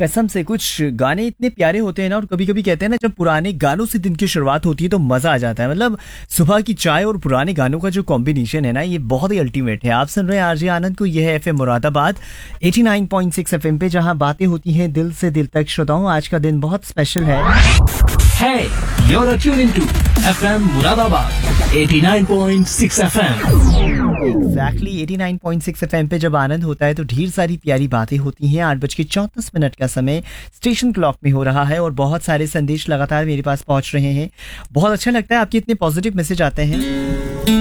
कसम से कुछ गाने इतने प्यारे होते हैं ना, और कभी कभी कहते हैं ना, जब पुराने गानों से दिन की शुरुआत होती है तो मजा आ जाता है। मतलब सुबह की चाय और पुराने गानों का जो कॉम्बिनेशन है ना, ये बहुत ही अल्टीमेट है। आप सुन रहे हैं आरजे आनंद को, यह है एफएम मुरादाबाद 89.6 एफएम पे, जहां बातें होती हैं दिल से दिल तक। श्रोताओं, आज का दिन बहुत स्पेशल है। Hey, you're tuning to FM Muradabad 89.6 FM. Exactly 89.6 FM पे जब आनंद होता है तो ढेर सारी प्यारी बातें होती हैं। 8:34 का समय स्टेशन क्लॉक में हो रहा है और बहुत सारे संदेश लगातार मेरे पास पहुंच रहे हैं। बहुत अच्छा लगता है, आपके इतने पॉजिटिव मैसेज आते हैं।